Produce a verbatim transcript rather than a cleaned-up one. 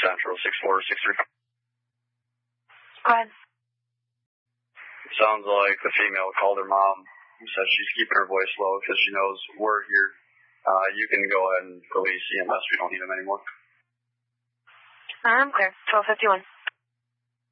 Central, six four six three. Go ahead. Sounds like the female called her mom, said she's keeping her voice low because she knows we're here. Uh, you can go ahead and release E M S. We don't need them anymore. I'm clear. twelve fifty-one.